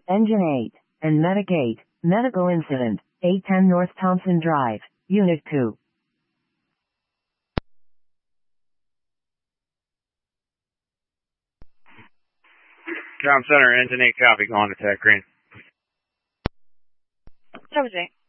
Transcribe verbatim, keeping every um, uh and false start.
Engine eight, and Medigate, medical incident, eight ten North Thompson Drive, Unit two. Tom Center, Engine eight copy, going to Tech Green. That was it.